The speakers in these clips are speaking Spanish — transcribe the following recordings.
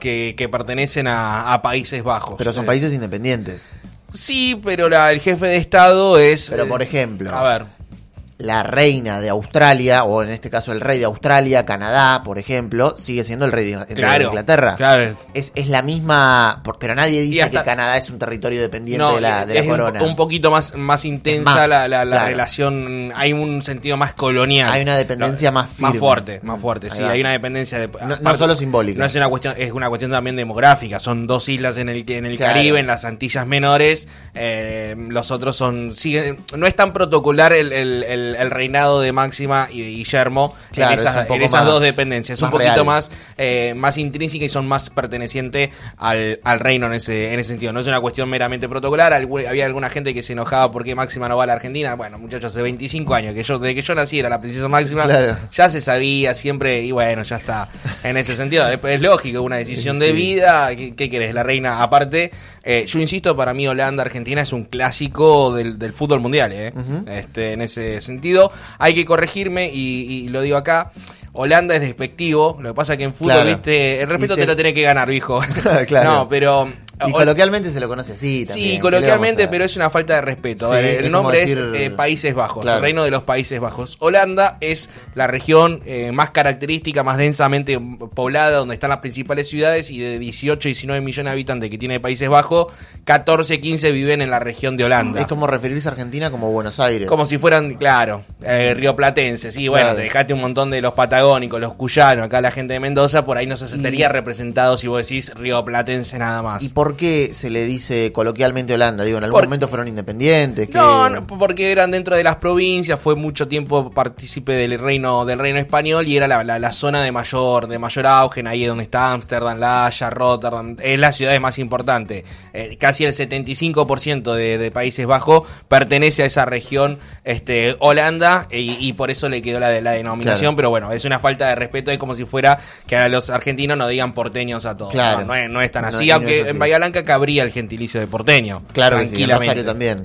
que pertenecen a Países Bajos. Pero son países independientes. Sí, pero el jefe de Estado es... Pero por ejemplo... A ver... La reina de Australia, o en este caso el rey de Australia, Canadá, por ejemplo, sigue siendo el rey de Inglaterra. Claro. Es la misma, pero nadie dice que Canadá es un territorio dependiente de la corona. Un poquito más intensa la relación, hay un sentido más colonial. Hay una dependencia más firme. Más fuerte, sí, hay una dependencia. No solo simbólica. No es una cuestión, es una cuestión también demográfica. Son 2 islas en el Caribe, en las Antillas Menores. Los otros no es tan protocolar el reinado de Máxima y de Guillermo en esas 2 dependencias. Es un poquito más intrínseca y son más pertenecientes al reino en ese sentido. No es una cuestión meramente protocolar. Había alguna gente que se enojaba porque Máxima no va a la Argentina. Bueno, muchachos, hace 25 años desde que yo nací era la princesa Máxima. Claro. Ya se sabía siempre y bueno, ya está. En ese sentido, es lógico, una decisión de vida. ¿Qué querés? La reina, aparte, yo insisto, para mí Holanda-Argentina es un clásico del fútbol mundial. En ese sentido hay que corregirme y lo digo acá. Holanda es despectivo, lo que pasa que en fútbol, viste, el respeto te lo tenés que ganar, viejo. Claro. No, pero... Y coloquialmente se lo conoce así también. Sí, coloquialmente, pero es una falta de respeto. Sí, el nombre es Países Bajos, el reino de los Países Bajos. Holanda es la región más característica, más densamente poblada, donde están las principales ciudades, y de 18, 19 millones de habitantes que tiene Países Bajos, 14, 15 viven en la región de Holanda. Es como referirse a Argentina como Buenos Aires. Como si fueran, rioplatenses. Sí, bueno, te dejaste un montón de los patagónicos, los cuyanos, acá la gente de Mendoza, por ahí no se sentiría representado si vos decís rioplatense nada más. ¿Y por qué se le dice coloquialmente Holanda? Digo, en algún momento fueron independientes. No, porque eran dentro de las provincias, fue mucho tiempo partícipe del reino español y era la zona de mayor auge, ahí es donde está Ámsterdam, La Haya, Rotterdam, es la ciudad más importante. Casi el 75% de Países Bajos pertenece a esa región Holanda y por eso le quedó la denominación, pero bueno, es una falta de respeto, es como si fuera que a los argentinos nos digan porteños a todos. Claro. No es tan así, aunque en Bahía Blanca cabría el gentilicio de porteño. Claro que sí, en Rosario también.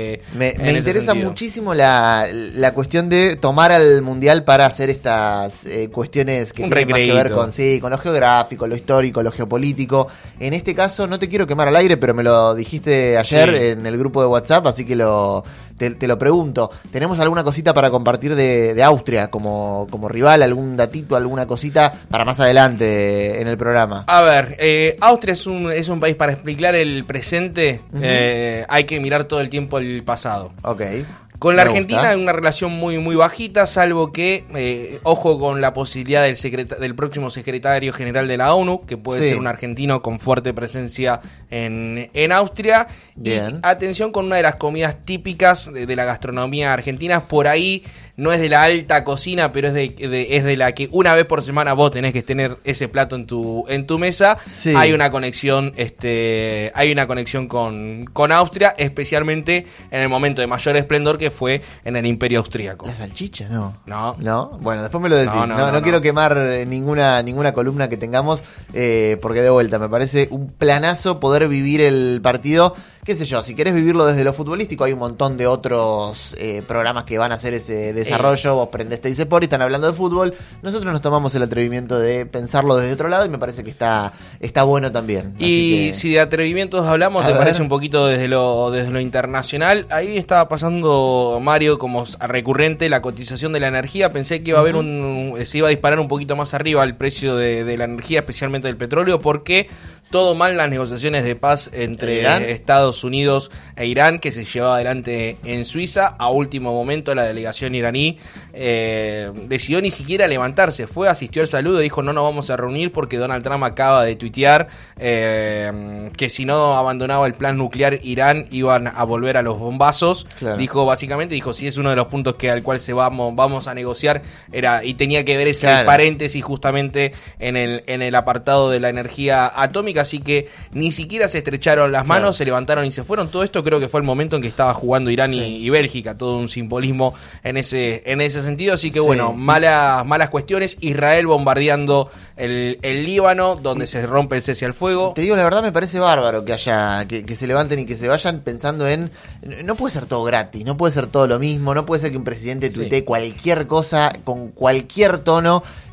Me interesa muchísimo la cuestión de tomar al Mundial para hacer estas cuestiones que tienen más que ver con lo geográfico, lo histórico, lo geopolítico. En este caso, no te quiero quemar al aire, pero me lo dijiste ayer en el grupo de WhatsApp, así que te lo pregunto. ¿Tenemos alguna cosita para compartir de Austria como rival? ¿Algún datito, alguna cosita para más adelante en el programa? A ver, Austria es un país, para explicar el presente, hay que mirar todo el tiempo el pasado. Ok. Con la Argentina hay una relación muy muy bajita, salvo que, ojo con la posibilidad del próximo secretario general de la ONU, que puede ser un argentino con fuerte presencia en Austria. Bien. Y atención con una de las comidas típicas de la gastronomía argentina, por ahí no es de la alta cocina, pero es de la que una vez por semana vos tenés que tener ese plato en tu mesa. Sí. Hay una conexión con Austria, especialmente en el momento de mayor esplendor que fue en el Imperio Austríaco. ¿La salchicha? No. ¿No? Bueno, después me lo decís. No quiero quemar ninguna columna que tengamos, porque de vuelta me parece un planazo poder vivir el partido. Qué sé yo, si querés vivirlo desde lo futbolístico, hay un montón de otros programas que van a hacer ese desarrollo. Vos prendés Teis Sport y están hablando de fútbol. Nosotros nos tomamos el atrevimiento de pensarlo desde otro lado y me parece que está bueno también. Y si de atrevimientos hablamos, ¿te parece un poquito desde lo internacional? Ahí estaba pasando, Mario, como recurrente, la cotización de la energía. Pensé que iba a haber se iba a disparar un poquito más arriba el precio de la energía, especialmente del petróleo, porque todo mal las negociaciones de paz entre Estados Unidos e Irán, que se llevaba adelante en Suiza. A último momento la delegación iraní decidió ni siquiera levantarse, asistió al saludo y dijo no nos vamos a reunir porque Donald Trump acaba de tuitear que si no abandonaba el plan nuclear Irán iban a volver a los bombazos. Claro. Dijo si es uno de los puntos al cual vamos a negociar, y tenía que ver ese paréntesis justamente en el apartado de la energía atómica. Así que ni siquiera se estrecharon las manos, se levantaron y se fueron. Todo esto creo que fue el momento en que estaba jugando Irán y Bélgica, todo un simbolismo en ese sentido. Así que bueno, malas cuestiones. Israel bombardeando el Líbano, donde se rompe el cese al fuego. Te digo la verdad, me parece bárbaro que se levanten y que se vayan pensando en, no puede ser todo gratis, no puede ser todo lo mismo, no puede ser que un presidente tuitee cualquier cosa con cualquier tono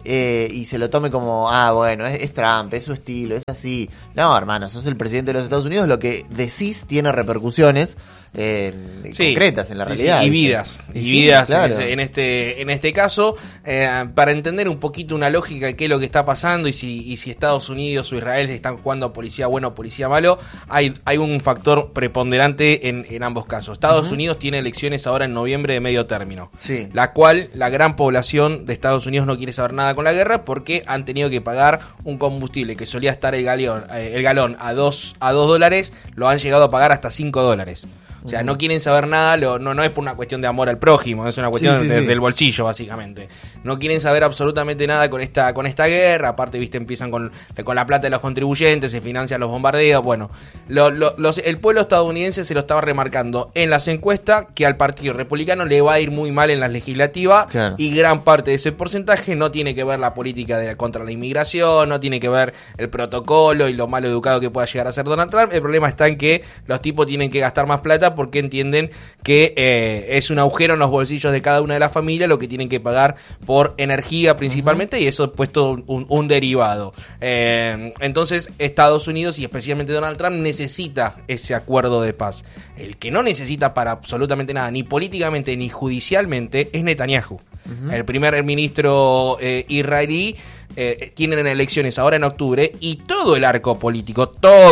y se lo tome como, bueno, es Trump, es su estilo, es así. No, hermano, sos el presidente de los Estados Unidos, lo que decís tiene repercusiones concretas en la realidad. Sí, y vidas, claro. en este caso, para entender un poquito una lógica de qué es lo que está pasando y si Estados Unidos o Israel están jugando a policía bueno o policía malo, hay un factor preponderante en ambos casos. Estados Unidos tiene elecciones ahora en noviembre de medio término, la cual la gran población de Estados Unidos no quiere saber nada con la guerra porque han tenido que pagar un combustible que solía estar el galón a $2, lo han llegado a pagar hasta $5. O sea, no quieren saber nada, no es por una cuestión de amor al prójimo, es una cuestión del bolsillo, básicamente. No quieren saber absolutamente nada con esta guerra, aparte, viste, empiezan con la plata de los contribuyentes, se financian los bombardeos, bueno. El pueblo estadounidense se lo estaba remarcando en las encuestas que al Partido Republicano le va a ir muy mal en las legislativas, claro. Y gran parte de ese porcentaje no tiene que ver la política contra la inmigración, no tiene que ver el protocolo y lo mal educado que pueda llegar a ser Donald Trump. El problema está en que los tipos tienen que gastar más plata porque entienden que es un agujero en los bolsillos de cada una de las familias lo que tienen que pagar por energía principalmente, y eso ha puesto un derivado. Entonces Estados Unidos y especialmente Donald Trump necesita ese acuerdo de paz. El que no necesita para absolutamente nada, ni políticamente ni judicialmente, es Netanyahu. El primer ministro israelí. Tienen elecciones ahora en octubre y todo el arco político,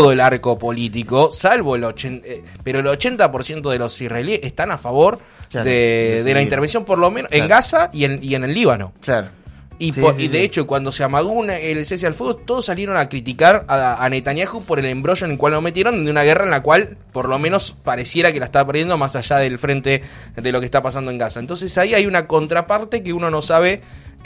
salvo el 80% de los israelíes están a favor, claro, de la intervención, por lo menos, claro, en Gaza y en el Líbano. Claro. Y de hecho, cuando se amagó el cese al fuego, todos salieron a criticar a Netanyahu por el embrollo en el cual lo metieron, de una guerra en la cual por lo menos pareciera que la estaba perdiendo más allá del frente de lo que está pasando en Gaza. Entonces ahí hay una contraparte que uno no sabe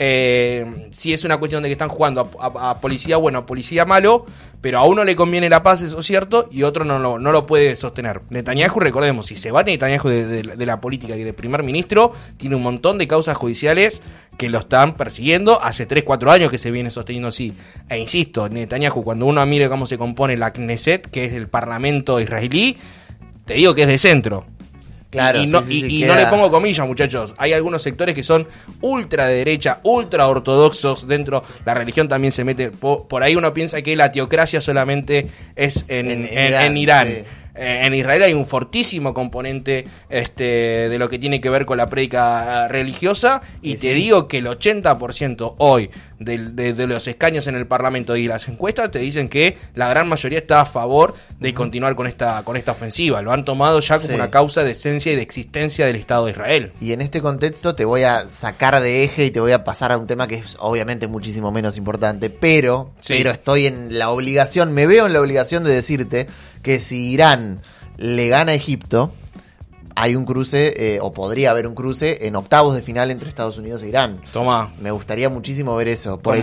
si es una cuestión de que están jugando a policía bueno, a policía malo, pero a uno le conviene la paz, eso es cierto, y otro no lo puede sostener. Netanyahu, recordemos, si se va Netanyahu de la política y de primer ministro, tiene un montón de causas judiciales que lo están persiguiendo hace 3-4 años que se viene sosteniendo así. E insisto, Netanyahu, cuando uno mire cómo se compone la Knesset, que es el parlamento israelí, te digo que es de centro. Claro, y no le pongo comillas, muchachos. Hay algunos sectores que son ultraderecha, ultra ortodoxos dentro. La religión también se mete. Por ahí uno piensa que la teocracia solamente es en Irán. Sí. En Israel hay un fortísimo componente de lo que tiene que ver con la prédica religiosa, y te digo que el 80% hoy de los escaños en el Parlamento y las encuestas te dicen que la gran mayoría está a favor de continuar con esta ofensiva. Lo han tomado ya como una causa de esencia y de existencia del Estado de Israel. Y en este contexto te voy a sacar de eje y te voy a pasar a un tema que es obviamente muchísimo menos importante, pero estoy en la obligación, me veo en la obligación de decirte que si Irán le gana a Egipto, hay un cruce, o podría haber un cruce en octavos de final entre Estados Unidos e Irán. Toma. Me gustaría muchísimo ver eso. Por el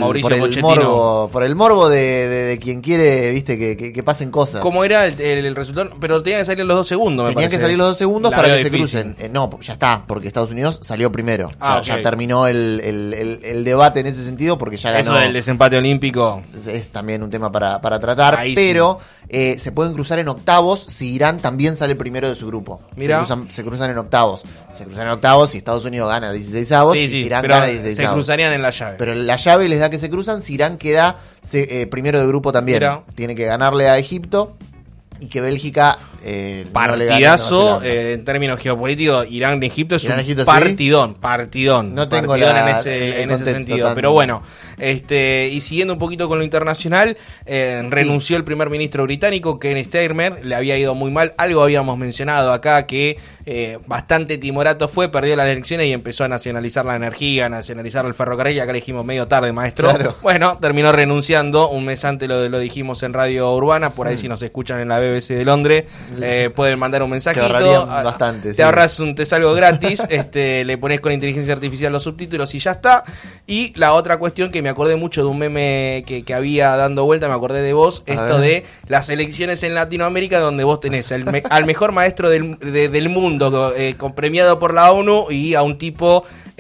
morbo de quien quiere, viste, que pasen cosas. ¿Cómo era el resultado? Pero tenían que salir los 2 segundos, Tenían que salir los 2 segundos para que se crucen. No, ya está, porque Estados Unidos salió primero. Ya terminó el debate en ese sentido, porque ya ganó. Eso del desempate olímpico es también un tema para tratar. Ahí pero se pueden cruzar en octavos si Irán también sale primero de su grupo. Mira. Se cruzan en octavos. Se cruzan en octavos si Estados Unidos gana 16avos y si Irán gana 16avos. Se cruzarían en la llave. Pero la llave les da que se cruzan si Irán queda primero de grupo también. Mira. Tiene que ganarle a Egipto y que Bélgica partidazo, en términos geopolíticos. Irán-Egipto es un partidón. No tengo en ese sentido, pero bueno. Y siguiendo un poquito con lo internacional, renunció el primer ministro británico, Keir Starmer. Le había ido muy mal. Algo habíamos mencionado acá, que bastante timorato fue, perdió las elecciones y empezó a nacionalizar la energía, a nacionalizar el ferrocarril. Acá le dijimos medio tarde, maestro. Claro. Bueno, terminó renunciando. Un mes antes lo dijimos en Radio Urbana. Por ahí si nos escuchan en la BBC de Londres, pueden mandar un mensajito. Te ahorras te salgo gratis. Le pones con inteligencia artificial los subtítulos y ya está. Y la otra cuestión que me acordé mucho de un meme que había dando vuelta, me acordé de vos, de las elecciones en Latinoamérica, donde vos tenés al mejor maestro del mundo, premiado por la ONU, y a un tipo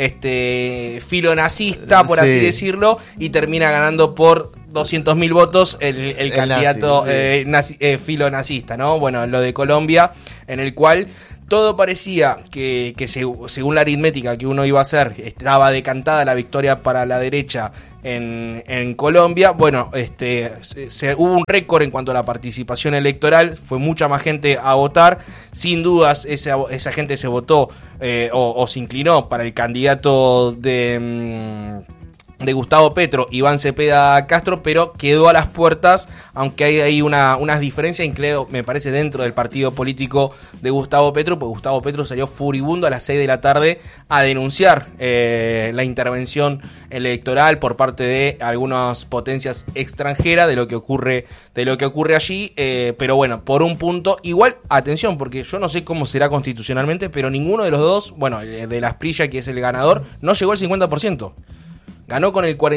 filonazista, por así decirlo, y termina ganando por 200.000 votos el candidato filonazista, ¿no? Bueno, lo de Colombia, en el cual todo parecía que según la aritmética que uno iba a hacer, estaba decantada la victoria para la derecha en Colombia. Bueno, hubo un récord en cuanto a la participación electoral, fue mucha más gente a votar, sin dudas esa gente se votó o se inclinó para el candidato de Gustavo Petro, Iván Cepeda Castro, pero quedó a las puertas, aunque hay unas diferencias, me parece, dentro del partido político de Gustavo Petro, porque Gustavo Petro salió furibundo a las 6 de la tarde a denunciar la intervención electoral por parte de algunas potencias extranjeras de lo que ocurre allí, pero bueno, por un punto, igual, atención, porque yo no sé cómo será constitucionalmente, pero ninguno de los dos, bueno, de la Asprilla, que es el ganador, no llegó al 50%. Ganó con el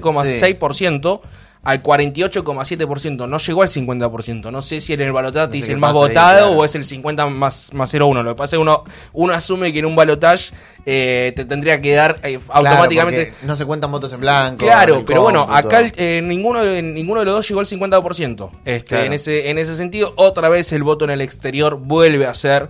49,6% al 48,7%. No llegó al 50%. No sé si en el balotaje es el más votado ahí, claro, o es el 50 más 0,1. Lo que pasa es que uno asume que en un balotaje te tendría que dar automáticamente. No se cuentan votos en blanco. Claro, pero bueno, acá ninguno de los dos llegó al 50%. Claro. En ese sentido, otra vez el voto en el exterior vuelve a ser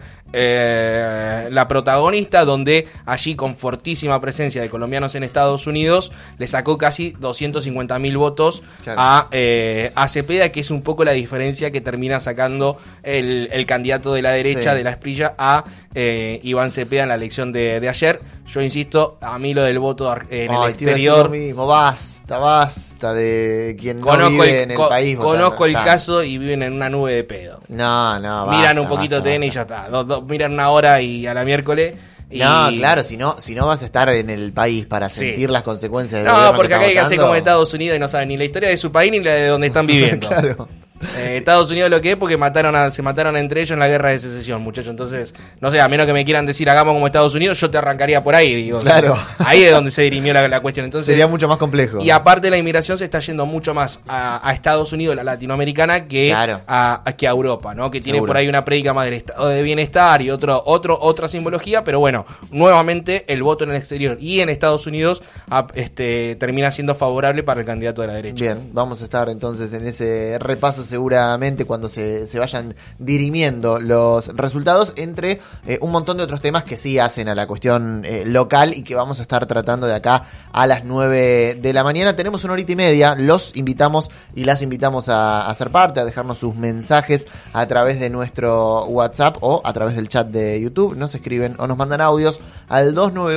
la protagonista, donde allí, con fortísima presencia de colombianos en Estados Unidos, le sacó casi 250.000 votos, claro, a Cepeda, que es un poco la diferencia que termina sacando el candidato de la derecha, sí, de la Asprilla, a Iván Cepeda en la elección de ayer. Yo insisto, a mí lo del voto en el exterior, mismo. Basta de quien no vive en el país. Conozco el caso y viven en una nube de pedo. No, miran un poquito TN y ya está. Miran una hora y a la miércoles. No, claro, si no vas a estar en el país para sentir las consecuencias del gobierno. No, porque acá hay que hacer como Estados Unidos y no saben ni la historia de su país ni la de donde están viviendo. Claro. Estados Unidos lo que es, porque se mataron entre ellos en la guerra de secesión, muchachos. Entonces, no sé, a menos que me quieran decir hagamos como Estados Unidos, yo te arrancaría por ahí, digo. Claro. Ahí es donde se dirimió la cuestión. Entonces, sería mucho más complejo. Y aparte, la inmigración se está yendo mucho más a Estados Unidos, la latinoamericana, que claro, a Europa, ¿no? Que tiene por ahí una prédica más del estado de bienestar y otra simbología, pero bueno, nuevamente el voto en el exterior y en Estados Unidos termina siendo favorable para el candidato de la derecha. Bien, vamos a estar entonces en ese repaso seguramente cuando se vayan dirimiendo los resultados, entre un montón de otros temas que sí hacen a la cuestión local y que vamos a estar tratando de acá a las 9 de la mañana. Tenemos una horita y media, los invitamos y las invitamos a ser parte, a dejarnos sus mensajes a través de nuestro WhatsApp o a través del chat de YouTube. Nos escriben o nos mandan audios al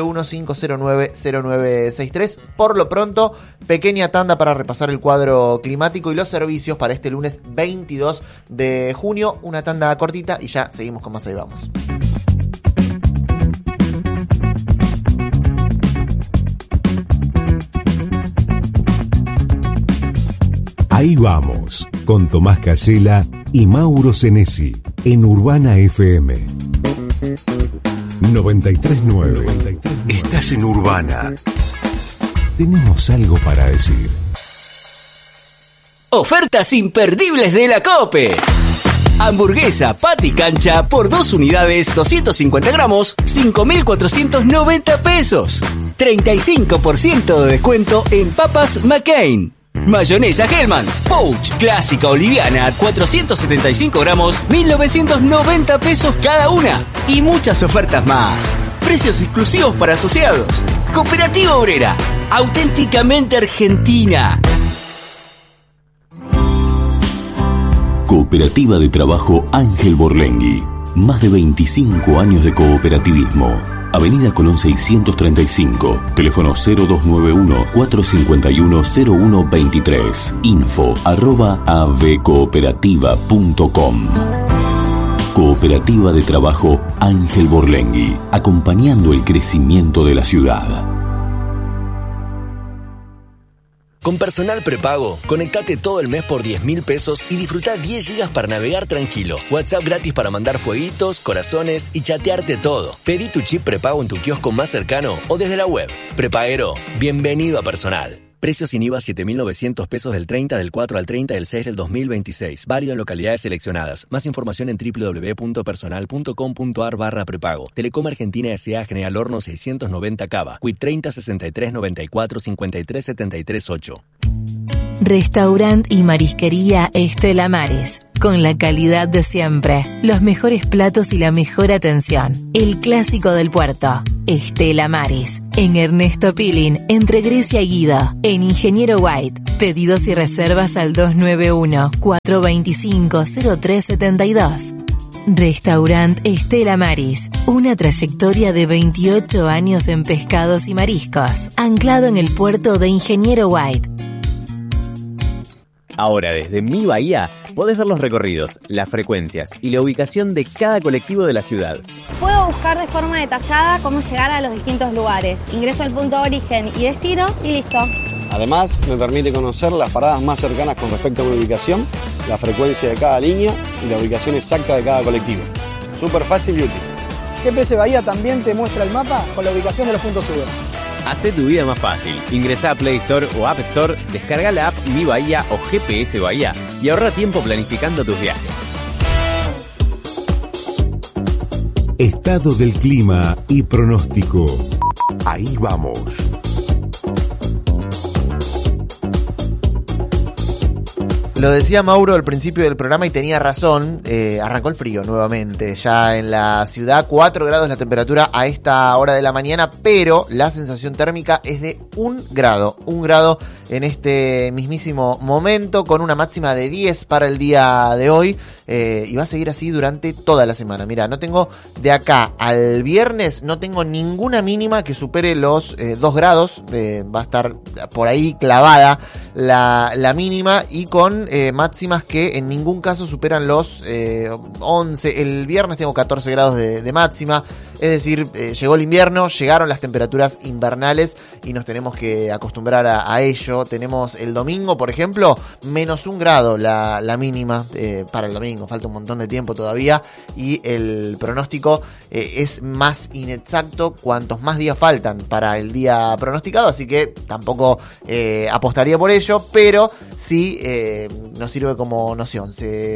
291-509-0963. Por lo pronto, pequeña tanda para repasar el cuadro climático y los servicios para este lunes 22 de junio, una tanda cortita y ya seguimos con más. Ahí vamos. Ahí vamos, con Tomás Casella y Mauro Senesi, en Urbana FM 93.9. Estás en Urbana. Tenemos algo para decir. Ofertas imperdibles de la COPE. Hamburguesa Patty Cancha por 2 unidades, 250 gramos, 5.490 pesos. 35% de descuento en papas McCain. Mayonesa Hellmann's Pouch clásica o liviana, 475 gramos, 1.990 pesos cada una. Y muchas ofertas más. Precios exclusivos para asociados. Cooperativa Obrera, auténticamente argentina. Cooperativa de Trabajo Ángel Borlengui. Más de 25 años de cooperativismo. Avenida Colón 635. Teléfono 0291-451-0123. info@avcooperativa.com. Cooperativa de Trabajo Ángel Borlengui. Acompañando el crecimiento de la ciudad. Con Personal Prepago, conectate todo el mes por 10.000 pesos y disfruta 10 gigas para navegar tranquilo. WhatsApp gratis para mandar fueguitos, corazones y chatearte todo. Pedí tu chip prepago en tu kiosco más cercano o desde la web. Prepaguero, bienvenido a Personal. Precios sin IVA 7.900 pesos del 30 del 4 al 30 del 6 del 2026. Válido en localidades seleccionadas. Más información en www.personal.com.ar/prepago. Telecom Argentina S.A. General Horno 690 Cava. Quit 30 63 94 53 73 8. Restaurant y Marisquería Estela Mares. con la calidad de siempre, los mejores platos y la mejor atención. El clásico del puerto, Estela Maris, en Ernesto Pilín, entre Grecia y Guido, en Ingeniero White. Pedidos y reservas al 291-425-0372. Restaurant Estela Maris, una trayectoria de 28 años en pescados y mariscos, anclado en el puerto de Ingeniero White. Ahora desde Mi Bahía podés ver los recorridos, las frecuencias y la ubicación de cada colectivo de la ciudad. Puedo buscar de forma detallada cómo llegar a los distintos lugares. Ingreso al punto de origen y destino y listo. Además, me permite conocer las paradas más cercanas con respecto a mi ubicación, la frecuencia de cada línea y la ubicación exacta de cada colectivo. Súper fácil y útil. GPS Bahía también te muestra el mapa con la ubicación de los puntos UBA. Hacé tu vida más fácil. Ingresá a Play Store o App Store, descarga la app Mi Bahía o GPS Bahía y ahorra tiempo planificando tus viajes. Estado del clima y pronóstico. Ahí vamos. Lo decía Mauro al principio del programa y tenía razón, arrancó el frío nuevamente, ya en la ciudad, 4 grados la temperatura a esta hora de la mañana, pero la sensación térmica es de 1 grado en este mismísimo momento, con una máxima de 10 para el día de hoy, y va a seguir así durante toda la semana. Mira, no tengo de acá al viernes, no tengo ninguna mínima que supere los 2 grados, va a estar por ahí clavada la mínima, y con máximas que en ningún caso superan los 11. El viernes tengo 14 grados de máxima, es decir, llegó el invierno, llegaron las temperaturas invernales y nos tenemos que acostumbrar a ello. Tenemos el domingo, por ejemplo, menos 1 grado la mínima para el domingo, falta un montón de tiempo todavía, y el pronóstico es más inexacto cuantos más días faltan para el día pronosticado, así que tampoco apostaría por ello, pero sí nos sirve como noción.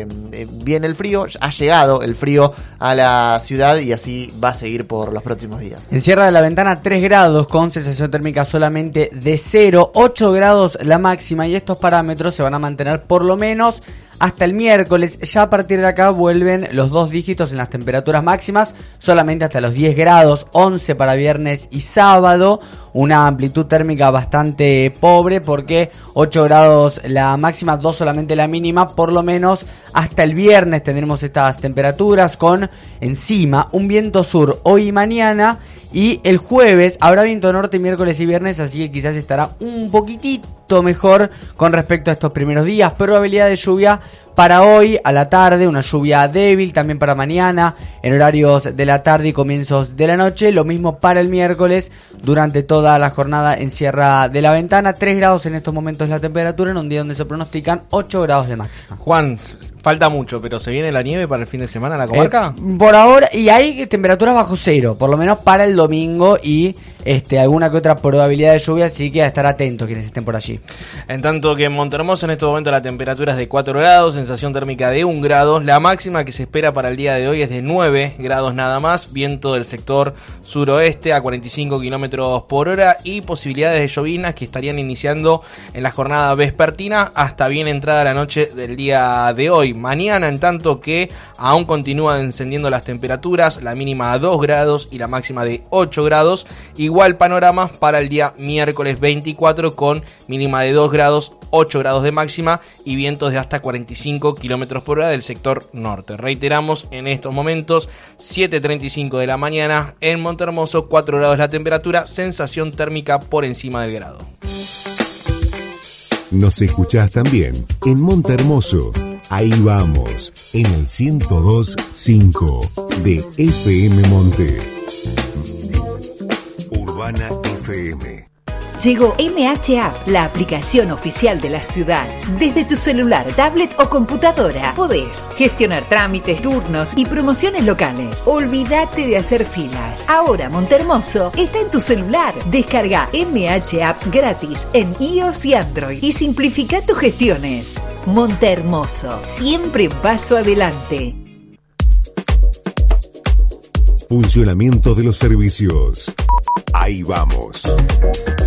Viene el frío, ha llegado el frío a la ciudad y así va a seguir por los próximos días. En Sierra de la Ventana 3 grados con sensación térmica solamente de 0, 8 grados la máxima, y estos parámetros se van a mantener por lo menos hasta el miércoles. Ya a partir de acá vuelven los 2 dígitos en las temperaturas máximas, solamente hasta los 10 grados, 11 para viernes y sábado, una amplitud térmica bastante pobre porque 8 grados la máxima, 2 solamente la mínima. Por lo menos hasta el viernes tendremos estas temperaturas, con encima un viento sur hoy y mañana, y el jueves habrá viento norte miércoles y viernes, así que quizás estará un poquitito mejor con respecto a estos primeros días. Probabilidad de lluvia para hoy a la tarde, una lluvia débil, también para mañana en horarios de la tarde y comienzos de la noche. Lo mismo para el miércoles durante toda la jornada en Sierra de la Ventana. 3 grados en estos momentos la temperatura, en un día donde se pronostican 8 grados de máxima. Juan, falta mucho, pero ¿se viene la nieve para el fin de semana en la comarca? Por ahora, y hay temperaturas bajo cero, por lo menos para el domingo, y alguna que otra probabilidad de lluvia, así que a estar atentos quienes estén por allí. En tanto que en Montermoso en este momento la temperatura es de 4 grados, sensación térmica de 1 grado, la máxima que se espera para el día de hoy es de 9 grados nada más, viento del sector suroeste a 45 kilómetros por hora y posibilidades de llovinas que estarían iniciando en la jornada vespertina hasta bien entrada la noche del día de hoy. Mañana, en tanto que aún continúan encendiendo las temperaturas, la mínima a 2 grados y la máxima de 8 grados, igual panorama para el día miércoles 24 con mínima de 2 grados, 8 grados de máxima y vientos de hasta 45 kilómetros por hora del sector norte. Reiteramos, en estos momentos 7:35 de la mañana en Montermoso, 4 grados la temperatura, sensación térmica por encima del grado. Nos escuchás también en Montermoso. Ahí vamos, en el 102.5 de FM Monte. Urbana FM. Llegó MH App, la aplicación oficial de la ciudad. Desde tu celular, tablet o computadora podés gestionar trámites, turnos y promociones locales. Olvídate de hacer filas. Ahora Montermoso está en tu celular. Descarga MH App gratis en iOS y Android y simplifica tus gestiones. Montermoso, siempre un paso adelante. Funcionamiento de los servicios. Ahí vamos.